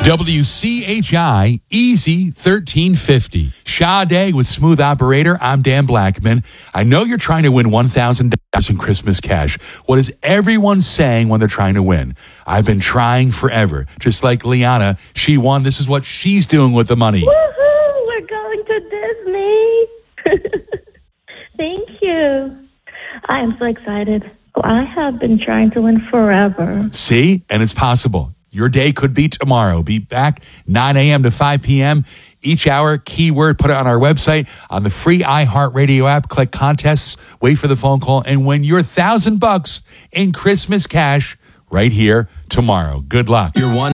WCHI Easy 1350. Sade with Smooth Operator. I'm Dan Blackman. I know you're trying to win $1,000 in Christmas cash. What is everyone saying when they're trying to win? I've been trying forever. Just like Liana, she won. This is what she's doing with the money. Woohoo! We're going to Disney. Thank you. I am so excited. I have been trying to win forever. See? And it's possible. Your day could be tomorrow. Be back 9 a.m. to 5 p.m. each hour. Keyword, put it on our website, on the free iHeartRadio app. Click contests, wait for the phone call, and win your $1,000 in Christmas cash right here tomorrow. Good luck. Your one